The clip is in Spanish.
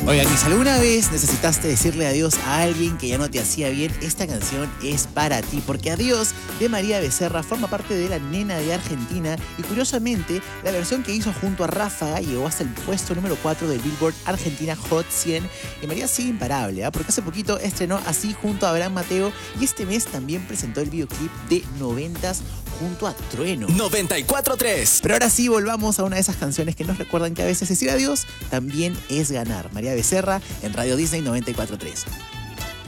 Oigan, y si alguna vez necesitaste decirle adiós a alguien que ya no te hacía bien, esta canción es para ti, porque Adiós de María Becerra forma parte de La Nena de Argentina y curiosamente la versión que hizo junto a Ráfaga llegó hasta el puesto número 4 del Billboard Argentina Hot 100 y María sigue imparable, porque hace poquito estrenó Así junto a Abraham Mateo y este mes también presentó el videoclip de 90s junto a Trueno. 94.3. Pero ahora sí, volvamos a una de esas canciones que nos recuerdan que a veces decir adiós también es ganar. María Becerra en Radio Disney 94.3.